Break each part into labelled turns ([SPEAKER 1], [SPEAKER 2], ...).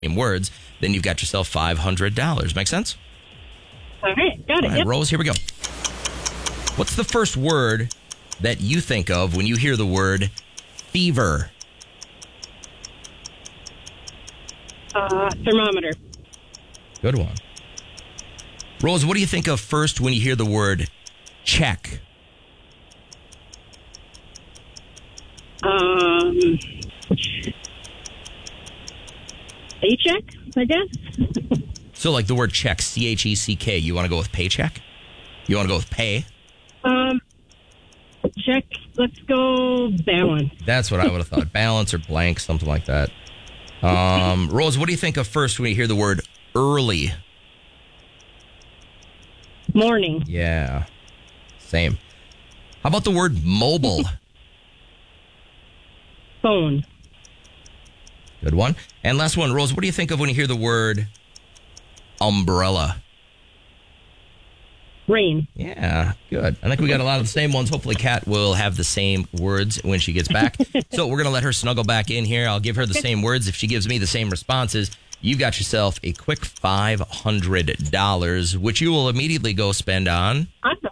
[SPEAKER 1] words, then you've got yourself $500. Make sense?
[SPEAKER 2] All right, got it.
[SPEAKER 1] All right,
[SPEAKER 2] Yep.
[SPEAKER 1] Rose, here we go. What's the first word that you think of when you hear the word fever?
[SPEAKER 2] Thermometer.
[SPEAKER 1] Good one. Rose, what do you think of first when you hear the word check?
[SPEAKER 2] Paycheck, I guess.
[SPEAKER 1] So like the word check, CHECK, you want to go with paycheck? You want to go with pay?
[SPEAKER 2] Check. Let's go balance.
[SPEAKER 1] That's what I would have thought. Balance or blank, something like that. Rose, what do you think of first when you hear the word early?
[SPEAKER 2] Morning.
[SPEAKER 1] Yeah, same. How about the word mobile?
[SPEAKER 2] Phone.
[SPEAKER 1] Good one. And last one, Rose, what do you think of when you hear the word umbrella?
[SPEAKER 2] Rain.
[SPEAKER 1] Yeah, good. I think we got a lot of the same ones. Hopefully, Kat will have the same words when she gets back. So we're going to let her snuggle back in here. I'll give her the same words. If she gives me the same responses, you've got yourself a quick $500, which you will immediately go spend on.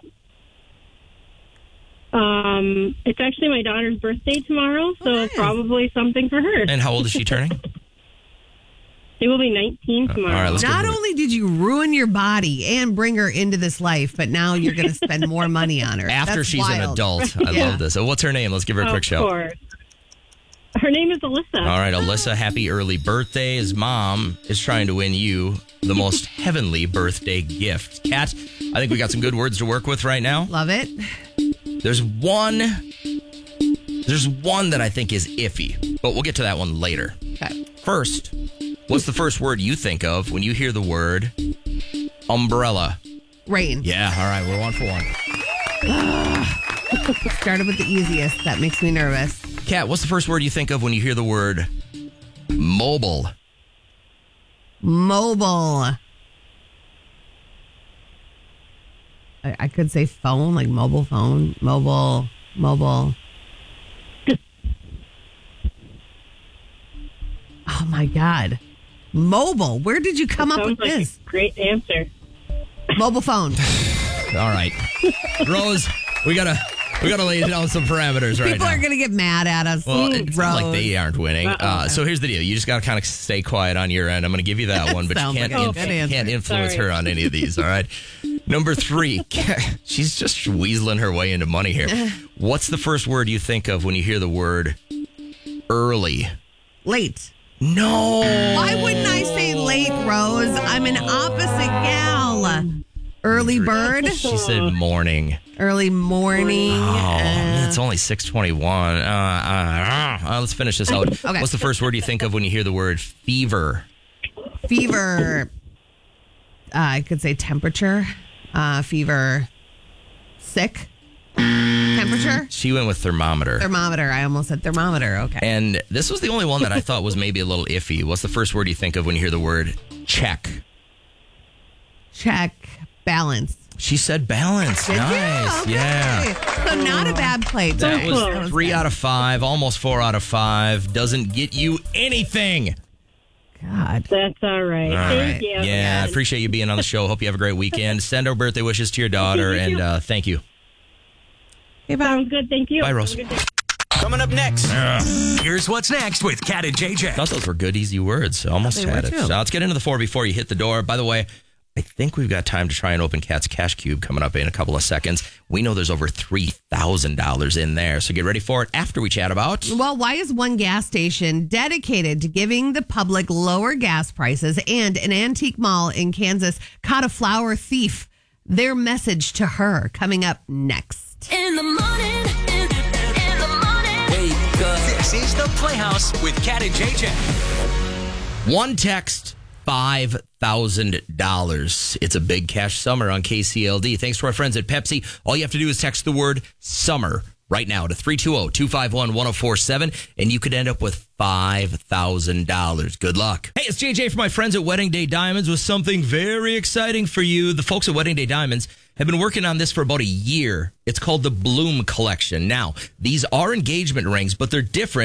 [SPEAKER 2] Awesome. It's actually my daughter's birthday tomorrow, so probably something for her.
[SPEAKER 1] And how old is she turning?
[SPEAKER 2] She will be 19 tomorrow.
[SPEAKER 1] All right, let's
[SPEAKER 3] Not
[SPEAKER 1] go.
[SPEAKER 3] only did you ruin your body and bring her into this life, but now you're going to spend more money on her.
[SPEAKER 1] After
[SPEAKER 3] That's
[SPEAKER 1] she's an
[SPEAKER 3] wild.
[SPEAKER 1] adult. I love this. So what's her name? Let's give her a quick
[SPEAKER 2] Of
[SPEAKER 1] shout.
[SPEAKER 2] course. Her name is Alyssa.
[SPEAKER 1] All right, Alyssa, happy early birthday. His mom is trying to win you the most heavenly birthday gift. Kat, I think we got some good words to work with right now.
[SPEAKER 3] Love it.
[SPEAKER 1] There's one that I think is iffy, but we'll get to that one later.
[SPEAKER 3] Okay.
[SPEAKER 1] First, what's the first word you think of when you hear the word umbrella?
[SPEAKER 3] Rain.
[SPEAKER 1] Yeah, all right, we're 1 for 1.
[SPEAKER 3] Started with the easiest. That makes me nervous.
[SPEAKER 1] Kat, what's the first word you think of when you hear the word mobile?
[SPEAKER 3] Mobile. I could say phone, like mobile phone. Mobile. Oh my God. Mobile. Where did you come up
[SPEAKER 2] Sounds
[SPEAKER 3] with
[SPEAKER 2] like
[SPEAKER 3] this?
[SPEAKER 2] a great answer.
[SPEAKER 3] Mobile phone.
[SPEAKER 1] All right. Rose, we gotta lay down some parameters right
[SPEAKER 3] People
[SPEAKER 1] now.
[SPEAKER 3] are going to get mad at us.
[SPEAKER 1] Well, it's not like
[SPEAKER 3] Rose.
[SPEAKER 1] they aren't winning. So here's the deal. You just got to kind of stay quiet on your end. I'm going to give you that one, but you
[SPEAKER 3] Sounds
[SPEAKER 1] can't,
[SPEAKER 3] like a good answer.
[SPEAKER 1] can't influence
[SPEAKER 2] Sorry.
[SPEAKER 1] her on any of these, all right? Number 3, she's just weaseling her way into money here. What's the first word you think of when you hear the word early?
[SPEAKER 3] Late.
[SPEAKER 1] No.
[SPEAKER 3] Why wouldn't I say late, Rose? I'm an opposite gal. Early bird.
[SPEAKER 1] She said morning.
[SPEAKER 3] Early morning.
[SPEAKER 1] Oh, it's only 6:21. Let's finish this out.
[SPEAKER 3] Okay.
[SPEAKER 1] What's the first word you think of when you hear the word fever?
[SPEAKER 3] Fever. I could say temperature. Fever. Sick. Temperature.
[SPEAKER 1] She went with thermometer.
[SPEAKER 3] Thermometer. I almost said thermometer. Okay.
[SPEAKER 1] And this was the only one that I thought was maybe a little iffy. What's the first word you think of when you hear the word check?
[SPEAKER 3] Check. Balance.
[SPEAKER 1] She said balance.
[SPEAKER 3] Did
[SPEAKER 1] Nice.
[SPEAKER 3] you? Okay.
[SPEAKER 1] Yeah.
[SPEAKER 3] So not a bad play.
[SPEAKER 1] That
[SPEAKER 3] today.
[SPEAKER 1] was 3 out of 5, almost 4 out of 5. Doesn't get you anything.
[SPEAKER 3] God.
[SPEAKER 2] That's all right. Thank you.
[SPEAKER 1] Yeah, I appreciate you being on the show. Hope you have a great weekend. Send our birthday wishes to your daughter,
[SPEAKER 2] Thank you.
[SPEAKER 1] and thank you.
[SPEAKER 2] Sounds good. Thank you.
[SPEAKER 1] Bye, Rose.
[SPEAKER 2] Have a good day.
[SPEAKER 4] Coming up next, here's what's next with Kat and JJ.
[SPEAKER 1] Thought those were good, easy words. Almost
[SPEAKER 3] They
[SPEAKER 1] had
[SPEAKER 3] were
[SPEAKER 1] it.
[SPEAKER 3] too.
[SPEAKER 1] So let's get into the 4 before you hit the door. By the way, I think we've got time to try and open Kat's Cash Cube coming up in a couple of seconds. We know there's over $3,000 in there, so get ready for it after we chat about.
[SPEAKER 3] Well, why is one gas station dedicated to giving the public lower gas prices, and an antique mall in Kansas caught a flower thief? Their message to her coming up next.
[SPEAKER 5] In the morning, in the morning.
[SPEAKER 4] Wake up. This is the Playhouse with Kat and JJ.
[SPEAKER 1] One text, $5,000. It's a big cash summer on KCLD. Thanks to our friends at Pepsi. All you have to do is text the word summer right now to 320-251-1047, and you could end up with $5,000. Good luck. Hey, it's JJ from my friends at Wedding Day Diamonds with something very exciting for you. The folks at Wedding Day Diamonds have been working on this for about a year. It's called the Bloom Collection. Now, these are engagement rings, but they're different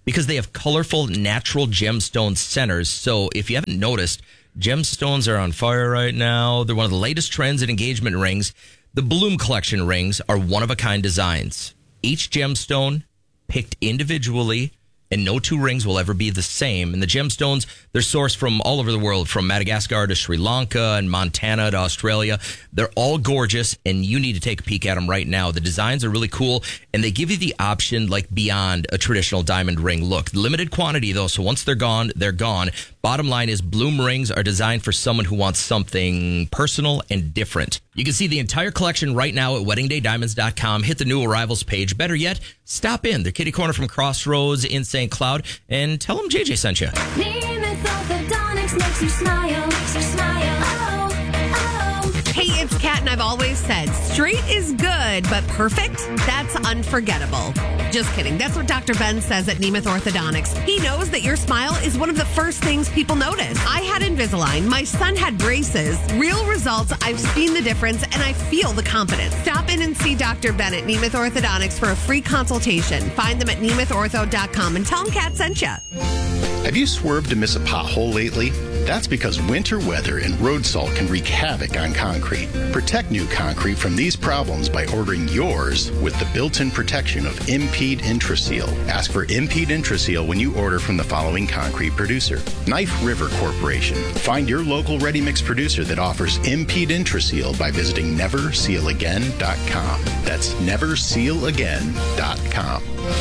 [SPEAKER 1] because they have colorful natural gemstone centers. So if you haven't noticed, gemstones are on fire right now. They're one of the latest trends in engagement rings. The Bloom Collection rings are one-of-a-kind designs. Each gemstone picked individually, and no two rings will ever be the same. And the gemstones, they're sourced from all over the world, from Madagascar to Sri Lanka and Montana to Australia. They're all gorgeous, and you need to take a peek at them right now. The designs are really cool, and they give you the option like beyond a traditional diamond ring look. Limited quantity, though, so once they're gone, they're gone. Bottom line is Bloom rings are designed for someone who wants something personal and different. You can see the entire collection right now at weddingdaydiamonds.com. Hit the new arrivals page. Better yet, stop in. They're kitty corner from Crossroads in St. Cloud, and tell them JJ sent you.
[SPEAKER 5] Nemeth Orthodontics makes you smile, Oh, oh.
[SPEAKER 3] Hey, it's Kat, and I've always said straight is good, but perfect, that's unforgettable. Just kidding. That's what Dr. Ben says at Nemeth Orthodontics. He knows that your smile is one of the first things people notice. I had Invisalign. My son had braces. Real results. I've seen the difference, and I feel the confidence. Stop in and see Dr. Ben at Nemeth Orthodontics for a free consultation. Find them at nemethortho.com and tell them Kat sent you.
[SPEAKER 6] Have you swerved to miss a pothole lately? That's because winter weather and road salt can wreak havoc on concrete. Protect new concrete from these problems by ordering yours with the built-in protection of Impede Intraseal. Ask for Impede Intraseal when you order from the following concrete producer: Knife River Corporation. Find your local ready-mix producer that offers Impede Intraseal by visiting neversealagain.com. That's neversealagain.com.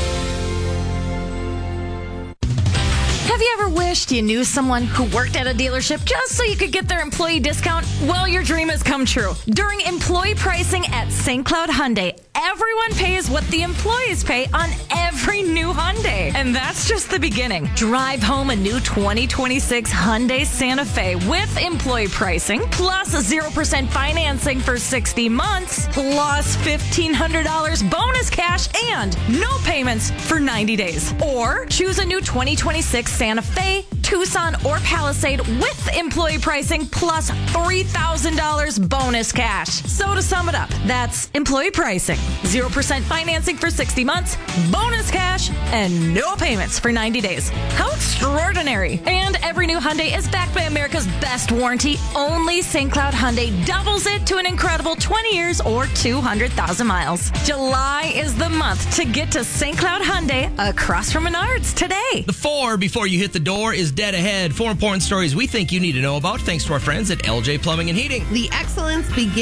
[SPEAKER 7] Have you ever wished you knew someone who worked at a dealership just so you could get their employee discount? Well, your dream has come true. During employee pricing at St. Cloud Hyundai, everyone pays what the employees pay on every new Hyundai. And that's just the beginning. Drive home a new 2026 Hyundai Santa Fe with employee pricing, plus 0% financing for 60 months, plus $1,500 bonus cash, and no payments for 90 days. Or choose a new 2026 Santa Fe, Tucson, or Palisade with employee pricing plus $3,000 bonus cash. So to sum it up, that's employee pricing, 0% financing for 60 months, bonus cash, and no payments for 90 days. How extraordinary. And every new Hyundai is backed by America's best warranty. Only St. Cloud Hyundai doubles it to an incredible 20 years or 200,000 miles. July is the month to get to St. Cloud Hyundai across from Menards today.
[SPEAKER 1] The 4 before you hit the door is dead ahead. 4 important stories we think you need to know about, thanks to our friends at LJ Plumbing and Heating.
[SPEAKER 3] The excellence begins